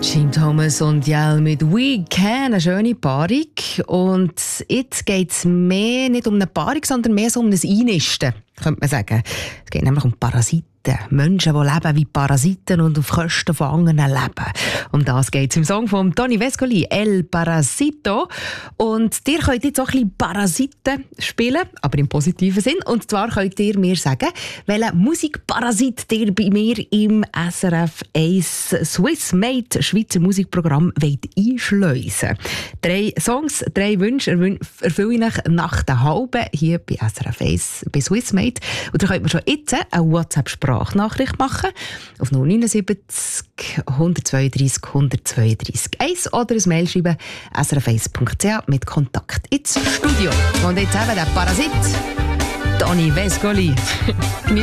Jim Thomas und Jell mit «We Can», eine schöne Paarung. Und jetzt geht es mehr nicht um eine Paarung, sondern mehr so um ein Einnisten, könnte man sagen. Es geht nämlich um Parasiten. Menschen, die leben wie Parasiten und auf Kosten von anderen leben. Um das geht es im Song von Tony Vescoli, «El Parasito». Und ihr könnt jetzt auch ein bisschen Parasiten spielen, aber im positiven Sinn. Und zwar könnt ihr mir sagen, welchen Musikparasit ihr bei mir im SRF 1 Swiss-Made Schweizer Musikprogramm einschleusen wollt. 3 Songs, 3 Wünsche erfülle ich nach der halben hier bei SRF 1 bei Swiss-Made. Und da könnt ihr schon jetzt eine WhatsApp-Sprachnachricht machen auf 079 132 132 1 oder ein Mail schreiben srf1.ch mit Kontakt ins Studio. Und jetzt eben der Parasit, Tony Vescoli.